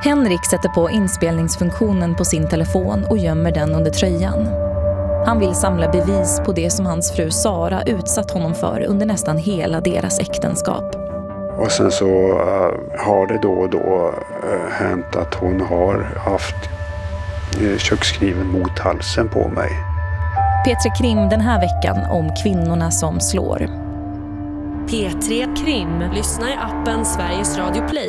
Henrik sätter på inspelningsfunktionen på sin telefon och gömmer den under tröjan. Han vill samla bevis på det som hans fru Sara utsatt honom för under nästan hela deras äktenskap. Och sen så har det då och då hänt att hon har haft kökskniven mot halsen på mig. P3 Krim den här veckan om kvinnorna som slår. P3 Krim. Lyssna i appen Sveriges Radio Play